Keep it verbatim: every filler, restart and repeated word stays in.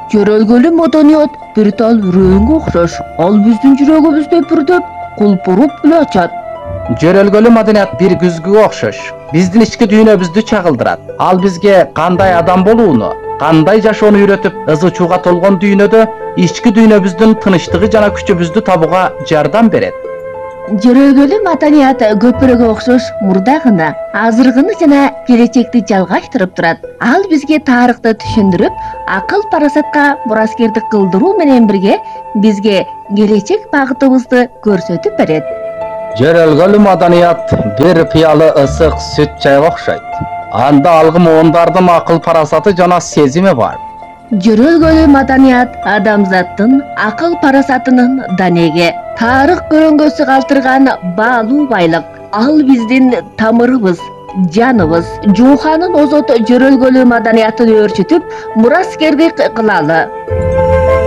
Жөрөлгөлүү маданият бир тал үрөөнгө окшош. Ал биздин жүрөгүбүздө бүрдөп, кулпуруп эле ачат. Жөрөлгөлүү маданият бир күзгүгө окшош. Биздин ички дүйнөбүздү чагылдырат. Ал бизге кандай адам болууну, кандай жашоону үйрөтүп, ызы-чууга толгон дүйнөдө ички дүйнөбүздүн тынычтыгы жана күчүбүздү табууга жардам берет. Жөрөлгөлүү маданият көпүрөгө окшош мурда гана, азыркыны жана келечекти жалгаштырып турат. Ал бизге тарыхты түшүндүрүп, акыл парасатка мураскердик кылдыруу менен бирге бизге келечек багытыбызды көрсөтүп берет. Жөрөлгөлүү маданият бир пыялы ысык сүт чайга окшойт. Анда алгы муундардын акыл парасаты жана сезими бар. Жөрөлгөлүү маданият адамзаттын акыл парасатынын данеге, тарых көрөңгөсү калтырган баалуу байлык. Ал биздин тамырыбыз, жаныбыз. Жууханын озот жөрөлгөлүү маданиятын өөрчүтүп, мураскердик кылалы.